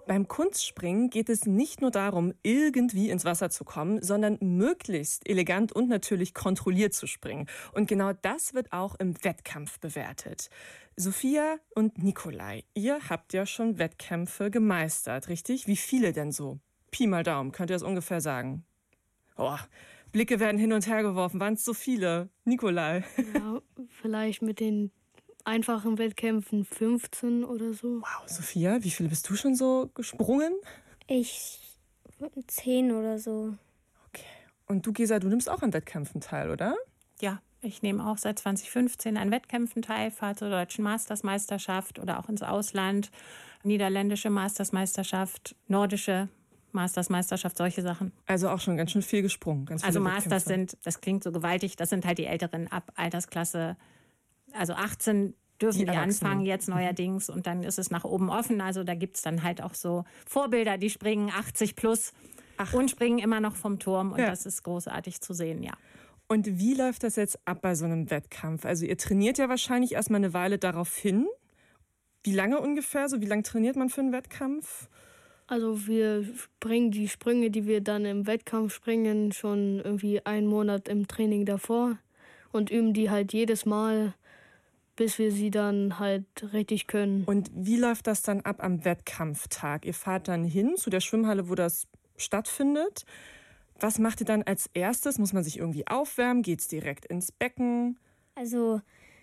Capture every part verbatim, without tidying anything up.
Beim Kunstspringen geht es nicht nur darum, irgendwie ins Wasser zu kommen, sondern möglichst elegant und natürlich kontrolliert zu springen. Und genau das wird auch im Wettkampf bewertet. Sophia und Nikolai, ihr habt ja schon Wettkämpfe gemeistert, richtig? Wie viele denn so? Pi mal Daumen, könnt ihr das ungefähr sagen? Oh, Blicke werden hin und her geworfen. Waren es so viele? Nikolai? Ja, vielleicht mit den einfachen Wettkämpfen fünfzehn oder so. Wow, Sophia, wie viele bist du schon so gesprungen? Ich zehn oder so. Okay. Und du, Gesa, du nimmst auch an Wettkämpfen teil, oder? Ja, ich nehme auch seit zwanzig fünfzehn an Wettkämpfen teil, fahre zur deutschen Mastersmeisterschaft oder auch ins Ausland, niederländische Mastersmeisterschaft, nordische Mastersmeisterschaft, solche Sachen. Also auch schon ganz schön viel gesprungen. Ganz also viele Masters Wettkämpfe. sind, das klingt so gewaltig, das sind halt die Älteren ab Altersklasse, also achtzehn dürfen Die die, Erwachsenen. anfangen jetzt neuerdings und dann ist es nach oben offen. Also da gibt es dann halt auch so Vorbilder, die springen achtzig plus Ach. und springen immer noch vom Turm und Ja. das ist großartig zu sehen, ja. Und wie läuft das jetzt ab bei so einem Wettkampf? Also ihr trainiert ja wahrscheinlich erstmal eine Weile darauf hin. Wie lange ungefähr? So wie lange trainiert man für einen Wettkampf? Also wir springen die Sprünge, die wir dann im Wettkampf springen, schon irgendwie einen Monat im Training davor und üben die halt jedes Mal, bis wir sie dann halt richtig können. Und wie läuft das dann ab am Wettkampftag? Ihr fahrt dann hin zu der Schwimmhalle, wo das stattfindet. Was macht ihr dann als erstes? Muss man sich irgendwie aufwärmen? Geht's direkt ins Becken? Also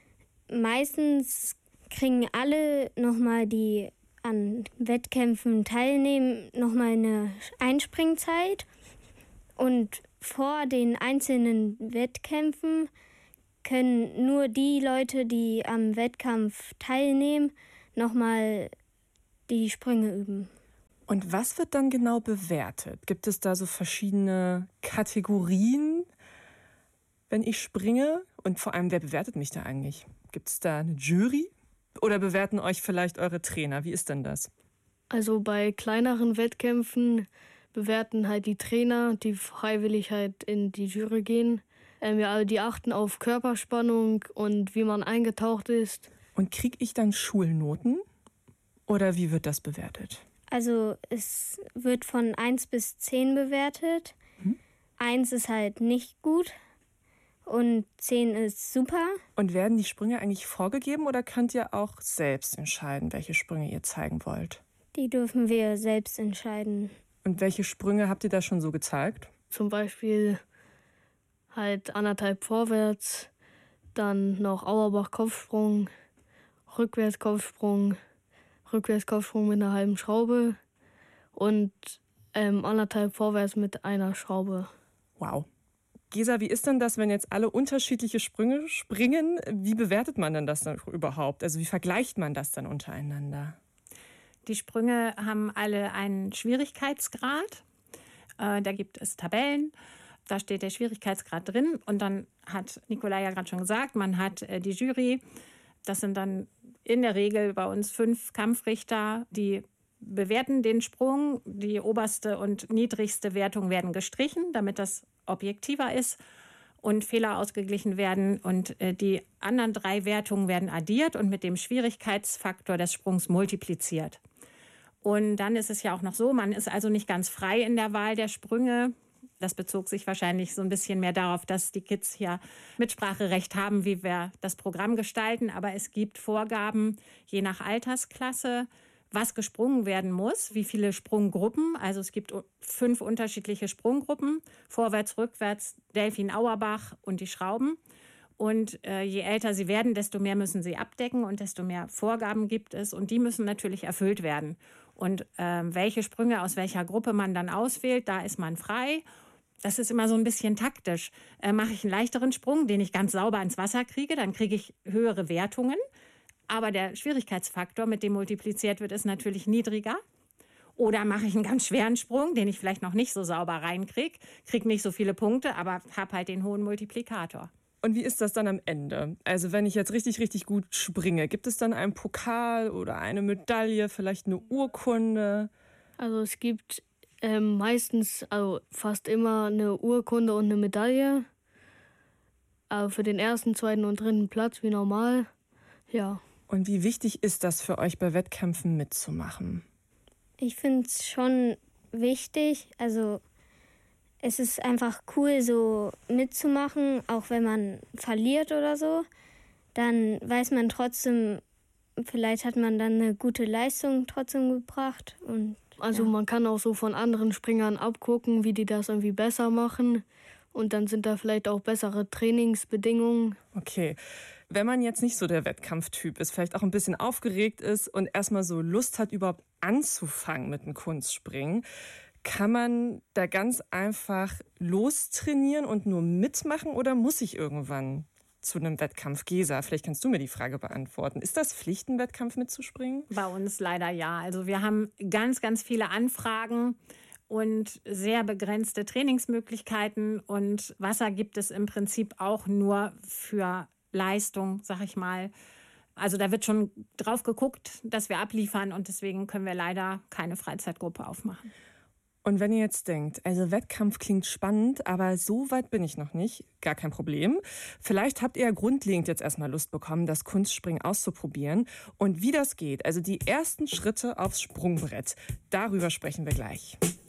meistens kriegen alle nochmal, die an Wettkämpfen teilnehmen, nochmal eine Einspringzeit. Und vor den einzelnen Wettkämpfen können nur die Leute, die am Wettkampf teilnehmen, nochmal die Sprünge üben. Und was wird dann genau bewertet? Gibt es da so verschiedene Kategorien, wenn ich springe? Und vor allem, wer bewertet mich da eigentlich? Gibt es da eine Jury? Oder bewerten euch vielleicht eure Trainer? Wie ist denn das? Also bei kleineren Wettkämpfen bewerten halt die Trainer, die freiwillig halt in die Jury gehen. Ähm, ja, die achten auf Körperspannung und wie man eingetaucht ist. Und kriege ich dann Schulnoten? Oder wie wird das bewertet? Also es wird von eins bis zehn bewertet. Mhm. eins ist halt nicht gut und zehn ist super. Und werden die Sprünge eigentlich vorgegeben oder könnt ihr auch selbst entscheiden, welche Sprünge ihr zeigen wollt? Die dürfen wir selbst entscheiden. Und welche Sprünge habt ihr da schon so gezeigt? Zum Beispiel halt anderthalb vorwärts, dann noch Auerbach-Kopfsprung, Rückwärts-Kopfsprung, Rückwärts-Kopfsprung mit einer halben Schraube und ähm, anderthalb vorwärts mit einer Schraube. Wow. Gesa, wie ist denn das, wenn jetzt alle unterschiedliche Sprünge springen? Wie bewertet man denn das dann überhaupt? Also wie vergleicht man das dann untereinander? Die Sprünge haben alle einen Schwierigkeitsgrad. Äh, da gibt es Tabellen. Da steht der Schwierigkeitsgrad drin. Und dann hat Nikolai ja gerade schon gesagt, man hat äh, die Jury. Das sind dann in der Regel bei uns fünf Kampfrichter, die bewerten den Sprung. Die oberste und niedrigste Wertung werden gestrichen, damit das objektiver ist und Fehler ausgeglichen werden. Und äh, die anderen drei Wertungen werden addiert und mit dem Schwierigkeitsfaktor des Sprungs multipliziert. Und dann ist es ja auch noch so, man ist also nicht ganz frei in der Wahl der Sprünge. Das bezog sich wahrscheinlich so ein bisschen mehr darauf, dass die Kids hier Mitspracherecht haben, wie wir das Programm gestalten. Aber es gibt Vorgaben, je nach Altersklasse, was gesprungen werden muss, wie viele Sprunggruppen. Also es gibt fünf unterschiedliche Sprunggruppen, vorwärts, rückwärts, Delfin, Auerbach und die Schrauben. Und äh, je älter sie werden, desto mehr müssen sie abdecken und desto mehr Vorgaben gibt es. Und die müssen natürlich erfüllt werden. Und äh, welche Sprünge aus welcher Gruppe man dann auswählt, da ist man frei. Das ist immer so ein bisschen taktisch. Äh, mache ich einen leichteren Sprung, den ich ganz sauber ins Wasser kriege, dann kriege ich höhere Wertungen. Aber der Schwierigkeitsfaktor, mit dem multipliziert wird, ist natürlich niedriger. Oder mache ich einen ganz schweren Sprung, den ich vielleicht noch nicht so sauber reinkriege, kriege nicht so viele Punkte, aber habe halt den hohen Multiplikator. Und wie ist das dann am Ende? Also wenn ich jetzt richtig, richtig gut springe, gibt es dann einen Pokal oder eine Medaille, vielleicht eine Urkunde? Also es gibt ähm, meistens, also fast immer eine Urkunde und eine Medaille. Aber für den ersten, zweiten und dritten Platz wie normal, ja. Und wie wichtig ist das für euch, bei Wettkämpfen mitzumachen? Ich finde es schon wichtig. Also es ist einfach cool, so mitzumachen, auch wenn man verliert oder so. Dann weiß man trotzdem, vielleicht hat man dann eine gute Leistung trotzdem gebracht. Und, also ja. man kann auch so von anderen Springern abgucken, wie die das irgendwie besser machen. Und dann sind da vielleicht auch bessere Trainingsbedingungen. Okay. Wenn man jetzt nicht so der Wettkampftyp ist, vielleicht auch ein bisschen aufgeregt ist und erstmal so Lust hat, überhaupt anzufangen mit dem Kunstspringen, kann man da ganz einfach lostrainieren und nur mitmachen oder muss ich irgendwann zu einem Wettkampf? Gesa, vielleicht kannst du mir die Frage beantworten. Ist das Pflicht, einen Wettkampf mitzuspringen? Bei uns leider ja. Also wir haben ganz, ganz viele Anfragen und sehr begrenzte Trainingsmöglichkeiten. Und Wasser gibt es im Prinzip auch nur für Leistung, sag ich mal. Also da wird schon drauf geguckt, dass wir abliefern und deswegen können wir leider keine Freizeitgruppe aufmachen. Und wenn ihr jetzt denkt, also Wettkampf klingt spannend, aber so weit bin ich noch nicht, gar kein Problem. Vielleicht habt ihr ja grundlegend jetzt erstmal Lust bekommen, das Kunstspringen auszuprobieren. Und wie das geht, also die ersten Schritte aufs Sprungbrett, darüber sprechen wir gleich.